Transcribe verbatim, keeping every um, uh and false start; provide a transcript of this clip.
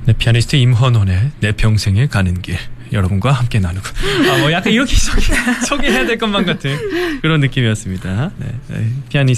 네, 피아니스트 임헌원의 내 평생에 가는 길 여러분과 함께 나누고 아, 뭐 약간 이렇게 소개, 소개해야 될 것만 같은 그런 느낌이었습니다. 네, 네, 피아니스트